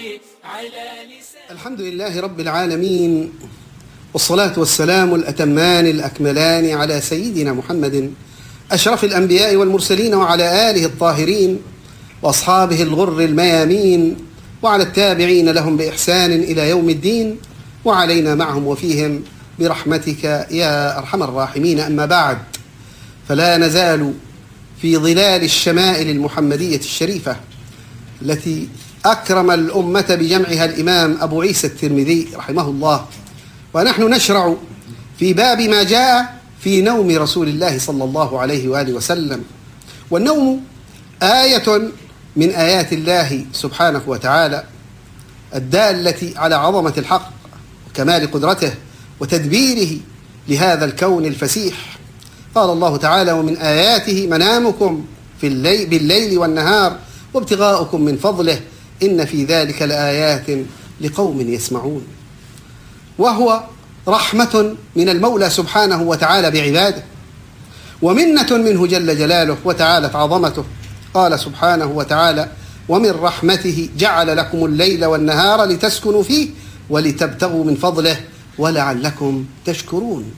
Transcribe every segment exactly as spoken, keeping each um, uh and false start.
الحمد لله رب العالمين، والصلاة والسلام الأتمان الأكملان على سيدنا محمد أشرف الأنبياء والمرسلين، وعلى آله الطاهرين وأصحابه الغر الميامين، وعلى التابعين لهم بإحسان إلى يوم الدين، وعلينا معهم وفيهم برحمتك يا أرحم الراحمين. أما بعد، فلا نزال في ظلال الشمائل المحمدية الشريفة التي أكرم الأمة بجمعها الإمام أبو عيسى الترمذي رحمه الله، ونحن نشرع في باب ما جاء في نوم رسول الله صلى الله عليه وآله وسلم. والنوم آية من آيات الله سبحانه وتعالى الدالة على عظمة الحق وكمال قدرته وتدبيره لهذا الكون الفسيح. قال الله تعالى: ومن آياته منامكم في الليل بالليل والنهار وابتغاؤكم من فضله إن في ذلك لآيات لقوم يسمعون. وهو رحمة من المولى سبحانه وتعالى بعباده، ومنة منه جل جلاله وتعالت عظمته. قال سبحانه وتعالى: ومن رحمته جعل لكم الليل والنهار لتسكنوا فيه ولتبتغوا من فضله ولعلكم تشكرون.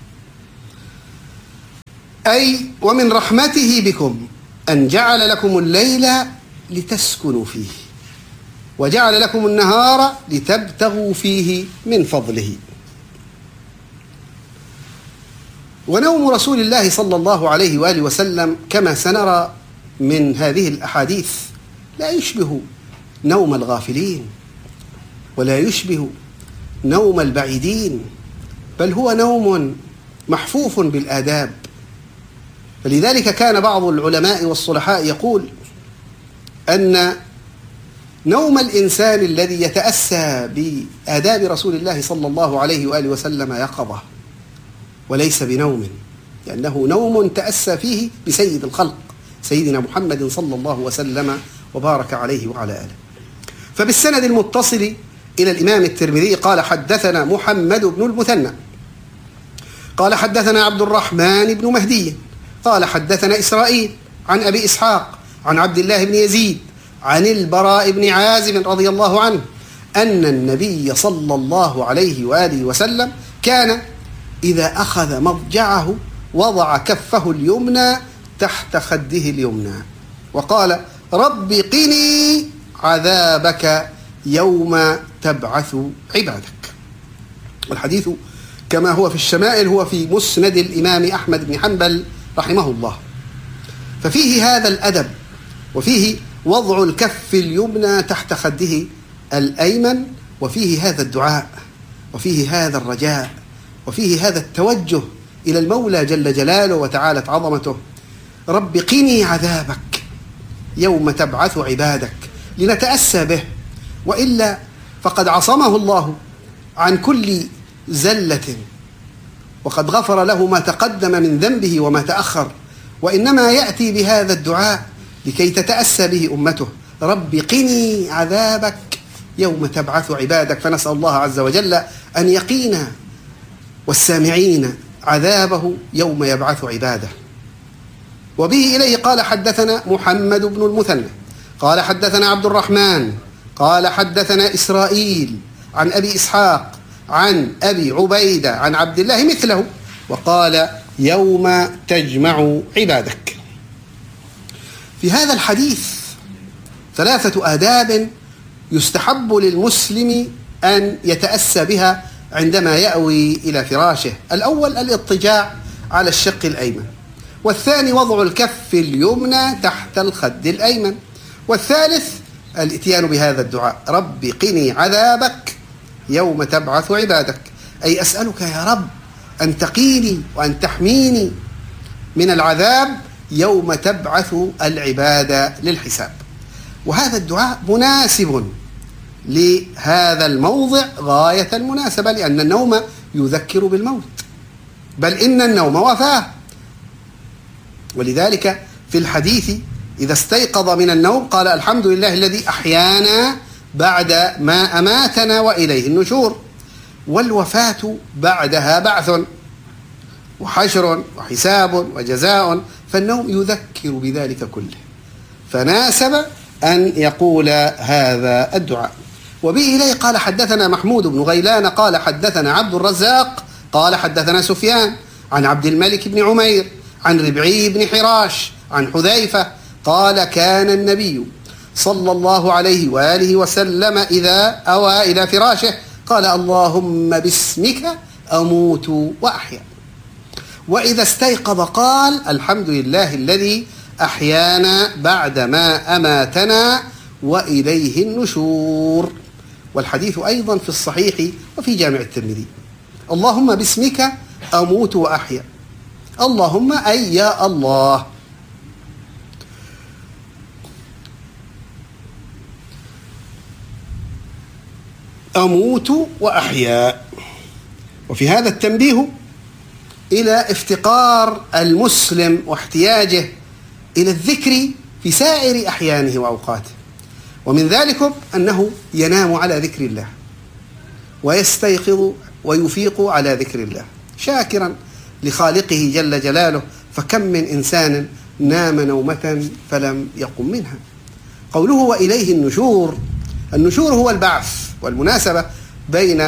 أي ومن رحمته بكم أن جعل لكم الليل لتسكنوا فيه، وجعل لكم النهار لتبتغوا فيه من فضله. ونوم رسول الله صلى الله عليه وآله وسلم كما سنرى من هذه الأحاديث لا يشبه نوم الغافلين، ولا يشبه نوم البعيدين، بل هو نوم محفوف بالآداب. فلذلك كان بعض العلماء والصلحاء يقول أن نوم الإنسان الذي يتأسى بآداب رسول الله صلى الله عليه وآله وسلم يقظة وليس بنوم، لأنه نوم تأسى فيه بسيد الخلق سيدنا محمد صلى الله وسلم وبارك عليه وعلى آله. فبالسند المتصل إلى الإمام الترمذي قال: حدثنا محمد بن المثنى قال حدثنا عبد الرحمن بن مهدي قال حدثنا إسرائيل عن أبي إسحاق عن عبد الله بن يزيد عن البراء بن عازب رضي الله عنه أن النبي صلى الله عليه وآله وسلم كان إذا أخذ مضجعه وضع كفه اليمنى تحت خده اليمنى وقال: رب قني عذابك يوم تبعث عبادك. والحديث كما هو في الشمائل هو في مسند الإمام أحمد بن حنبل رحمه الله. ففيه هذا الأدب، وفيه وضع الكف اليمنى تحت خده الأيمن، وفيه هذا الدعاء، وفيه هذا الرجاء، وفيه هذا التوجه إلى المولى جل جلاله وتعالت عظمته: رب قني عذابك يوم تبعث عبادك، لنتأسى به، وإلا فقد عصمه الله عن كل زلة، وقد غفر له ما تقدم من ذنبه وما تأخر، وإنما يأتي بهذا الدعاء لكي تتأسى به أمته: رب قني عذابك يوم تبعث عبادك. فنسأل الله عز وجل أن يقينا والسامعين عذابه يوم يبعث عباده. وبه إليه قال: حدثنا محمد بن المثنى قال حدثنا عبد الرحمن قال حدثنا إسرائيل عن أبي إسحاق عن أبي عبيدة عن عبد الله مثله، وقال: يوم تجمع عبادك. في هذا الحديث ثلاثة آداب يستحب للمسلم أن يتأسى بها عندما يأوي إلى فراشه. الأول الاضطجاع على الشق الأيمن، والثاني وضع الكف اليمنى تحت الخد الأيمن، والثالث الاتيان بهذا الدعاء: رب قني عذابك يوم تبعث عبادك، أي أسألك يا رب أن تقيني وأن تحميني من العذاب يوم تبعث العباد للحساب. وهذا الدعاء مناسب لهذا الموضع غاية المناسبة، لأن النوم يذكر بالموت، بل إن النوم وفاة. ولذلك في الحديث إذا استيقظ من النوم قال: الحمد لله الذي أحيانا بعد ما أماتنا وإليه النشور. والوفاة بعدها بعث وحشر وحساب وجزاء، فالنوم يذكر بذلك كله، فناسب أن يقول هذا الدعاء. وبه إليه قال حدثنا محمود بن غيلان قال حدثنا عبد الرزاق قال حدثنا سفيان عن عبد الملك بن عمير عن ربعي بن حراش عن حذيفة قال كان النبي صلى الله عليه وآله وسلم إذا أوى إلى فراشه قال اللهم باسمك أموت وأحيا، وإذا استيقظ قال الحمد لله الذي أحيانا بعدما أماتنا وإليه النشور. والحديث أيضا في الصحيح وفي جامع الترمذي. اللهم باسمك أموت وأحيا، اللهم أي يا الله. أموت وأحيا. وفي هذا التنبيه إلى افتقار المسلم واحتياجه إلى الذكر في سائر أحيانه وأوقاته، ومن ذلك أنه ينام على ذكر الله ويستيقظ ويفيق على ذكر الله شاكرا لخالقه جل جلاله، فكم من إنسان نام نومة فلم يقم منها. قوله وإليه النشور، النشور هو البعث، والمناسبة بين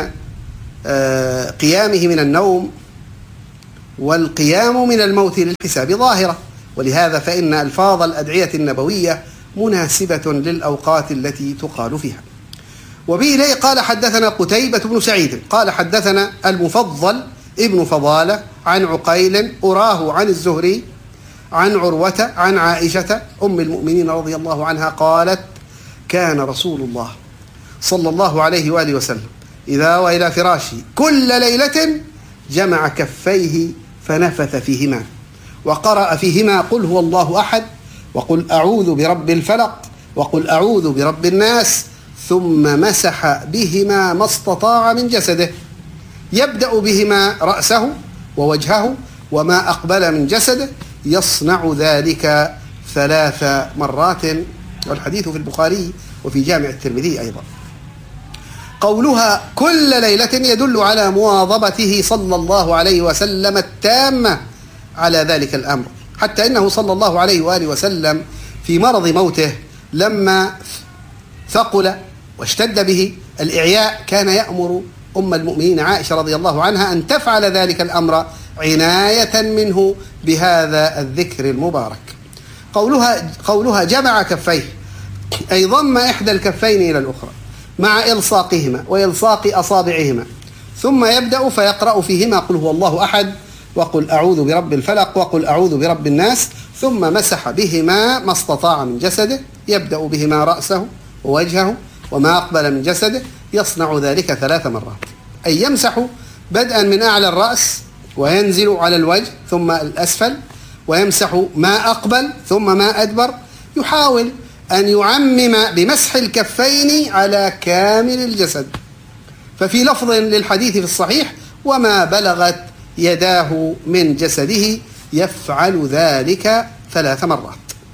قيامه من النوم والقيام من الموت للحساب ظاهرة، ولهذا فإن ألفاظ الأدعية النبوية مناسبة للأوقات التي تقال فيها. وبه إليه قال حدثنا قتيبة بن سعيد قال حدثنا المفضل ابن فضالة عن عقيل أراه عن الزهري عن عروة عن عائشة أم المؤمنين رضي الله عنها قالت كان رسول الله صلى الله عليه وآله وسلم إذا أوى إلى فراشه كل ليلة جمع كفيه فنفث فيهما وقرأ فيهما قل هو الله أحد وقل أعوذ برب الفلق وقل أعوذ برب الناس، ثم مسح بهما ما استطاع من جسده، يبدأ بهما رأسه ووجهه وما أقبل من جسده، يصنع ذلك ثلاث مرات. والحديث في البخاري وفي جامع الترمذي أيضا. قولها كل ليلة يدل على مواظبته صلى الله عليه وسلم التامة على ذلك الأمر، حتى إنه صلى الله عليه وآله وسلم في مرض موته لما ثقل واشتد به الإعياء كان يأمر أم المؤمنين عائشة رضي الله عنها أن تفعل ذلك الأمر عناية منه بهذا الذكر المبارك. قولها, قولها جمع كفيه أي ضم إحدى الكفين إلى الأخرى مع إلصاقهما وإلصاق أصابعهما، ثم يبدأ فيقرأ فيهما قل هو الله أحد وقل أعوذ برب الفلق وقل أعوذ برب الناس، ثم مسح بهما ما استطاع من جسده، يبدأ بهما رأسه ووجهه وما أقبل من جسده، يصنع ذلك ثلاث مرات، أي يمسح بدءا من أعلى الرأس وينزل على الوجه ثم الأسفل، ويمسح ما أقبل ثم ما أدبر، يحاول أن يعمم بمسح الكفين على كامل الجسد. ففي لفظ للحديث في الصحيح وما بلغت يداه من جسده يفعل ذلك ثلاث مرات.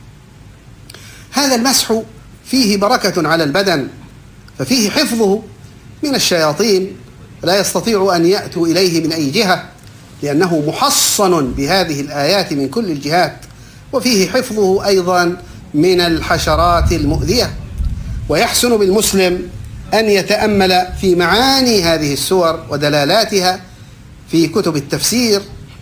هذا المسح فيه بركة على البدن، ففيه حفظه من الشياطين لا يستطيع أن يأتوا إليه من أي جهة، لأنه محصن بهذه الآيات من كل الجهات، وفيه حفظه أيضا من الحشرات المؤذية. ويحسن بالمسلم أن يتأمل في معاني هذه السور ودلالاتها في كتب التفسير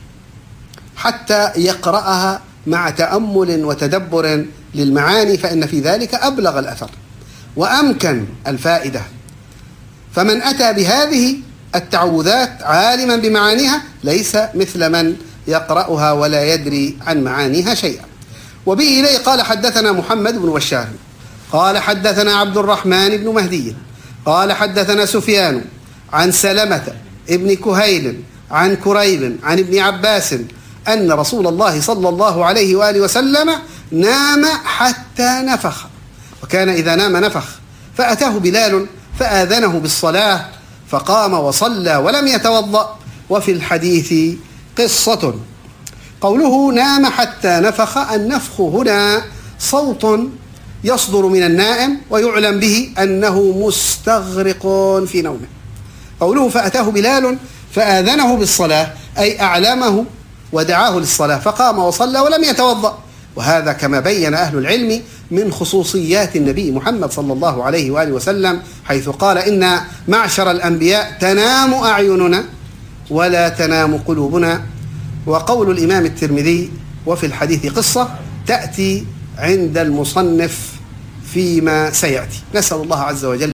حتى يقرأها مع تأمل وتدبر للمعاني، فإن في ذلك أبلغ الأثر وأمكن الفائدة. فمن أتى بهذه التعوذات عالما بمعانيها ليس مثل من يقرأها ولا يدري عن معانيها شيئا. وبه إليه قال حدثنا محمد بن بشار قال حدثنا عبد الرحمن بن مهدي قال حدثنا سفيان عن سلمة ابن كهيل عن كريب عن ابن عباس أن رسول الله صلى الله عليه وآله وسلم نام حتى نفخ، وكان إذا نام نفخ، فأتاه بلال فآذنه بالصلاة فقام وصلى ولم يتوضأ. وفي الحديث قصة. قوله نام حتى نفخ، النفخ هنا صوت يصدر من النائم ويعلم به أنه مستغرق في نومه. قوله فأتاه بلال فآذنه بالصلاة أي أعلمه ودعاه للصلاة فقام وصلى ولم يتوضأ، وهذا كما بين أهل العلم من خصوصيات النبي محمد صلى الله عليه وآله وسلم، حيث قال: إن معشر الأنبياء تنام أعيننا ولا تنام قلوبنا. وقول الإمام الترمذي: وفي الحديث قصة تأتي عند المصنف فيما سيأتي. نسأل الله عز وجل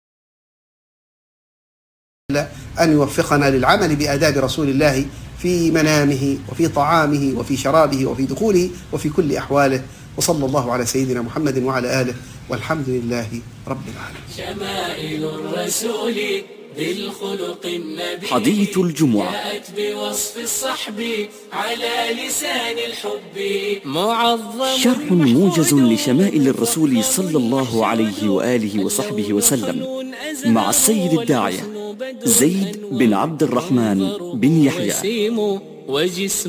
أن يوفقنا للعمل بآداب رسول الله في منامه وفي طعامه وفي شرابه وفي دخوله وفي كل أحواله. وصلى الله على سيدنا محمد وعلى آله، والحمد لله رب العالمين. شمائل الرسول ذي الخلق النبي، حديث الجمعة جاءت بوصف الصحب على لسان الحب، معظم شرح موجز لشمائل الرسول صلى الله عليه وآله وصحبه وسلم مع السيد الداعية زيد بن عبد الرحمن بن يحيى.